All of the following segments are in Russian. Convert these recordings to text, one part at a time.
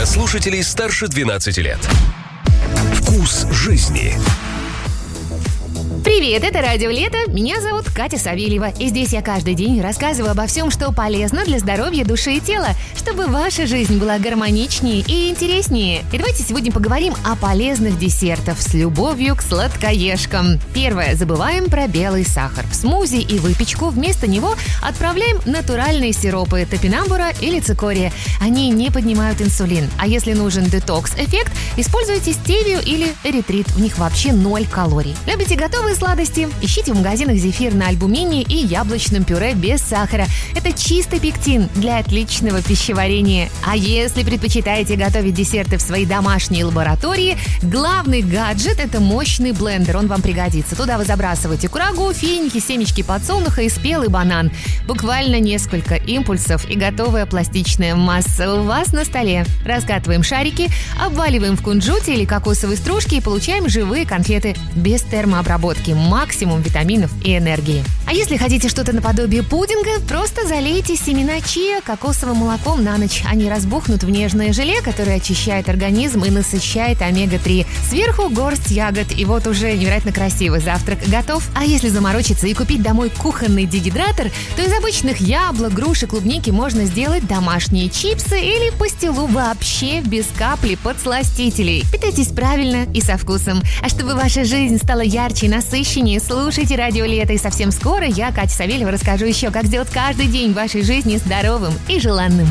для слушателей старше 12 лет. Вкус жизни. Привет, это Радио Лето, меня зовут Катя Савельева, и здесь я каждый день рассказываю обо всем, что полезно для здоровья души и тела, чтобы ваша жизнь была гармоничнее и интереснее. И давайте сегодня поговорим о полезных десертах с любовью к сладкоежкам. Первое. Забываем про белый сахар. В смузи и выпечку вместо него отправляем натуральные сиропы топинамбура или цикория. Они не поднимают инсулин. А если нужен детокс-эффект, используйте стевию или эритрит. В них вообще 0 калорий. Любите готовые сладости? Ищите в магазинах зефир на альбумине и яблочном пюре без сахара. Это чистый пектин для отличного пищеварения. А если предпочитаете готовить десерты в своей домашней лаборатории, главный гаджет – это мощный блендер. Он вам пригодится. Туда вы забрасываете курагу, финики, семечки подсолнуха и спелый банан. Буквально несколько импульсов и готовая пластичная масса у вас на столе. Раскатываем шарики, обваливаем в кунжуте или кокосовой стружке и получаем живые конфеты без термообработки. Максимум витаминов и энергии. А если хотите что-то наподобие пудинга, просто залейте семена чиа кокосовым молоком на ночь. Они разбухнут в нежное желе, которое очищает организм и насыщает омега-3. Сверху горсть ягод, и вот уже невероятно красивый завтрак готов. А если заморочиться и купить домой кухонный дегидратор, то из обычных яблок, груш и клубники можно сделать домашние чипсы или пастилу вообще без капли подсластителей. Питайтесь правильно и со вкусом. А чтобы ваша жизнь стала ярче и насыщеннее, слушайте Радио Лето. И совсем скоро я, Катя Савельева, расскажу еще, как сделать каждый день вашей жизни здоровым и желанным.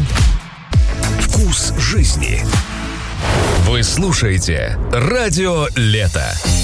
Вкус жизни. Вы слушаете Радио Лето.